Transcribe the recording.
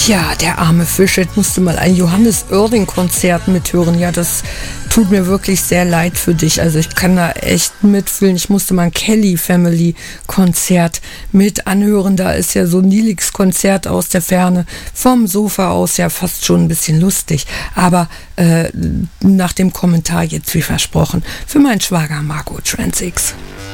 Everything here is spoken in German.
Ja, der arme Fisch, jetzt musste mal ein Johannes Oerding-Konzert mithören. Ja, das tut mir wirklich sehr leid für dich. Also ich kann da echt mitfühlen. Ich musste mal ein Kelly Family Konzert mit anhören. Da ist ja so Nilix Konzert aus der Ferne vom Sofa aus ja fast schon ein bisschen lustig. Aber nach dem Kommentar jetzt wie versprochen für meinen Schwager Marco Transix.